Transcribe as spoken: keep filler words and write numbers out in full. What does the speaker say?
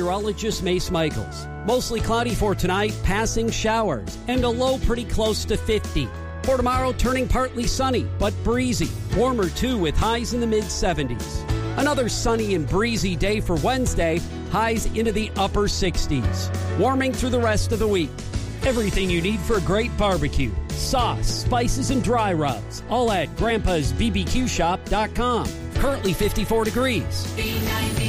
meteorologist Mace Michaels. Mostly cloudy for tonight, passing showers, and a low pretty close to fifty. For tomorrow, turning partly sunny, but breezy. Warmer too, with highs in the mid seventies. Another sunny and breezy day for Wednesday, highs into the upper sixties. Warming through the rest of the week. Everything you need for a great barbecue. Sauce, spices, and dry rubs. All at grandpas b b q shop dot com. Currently fifty-four degrees.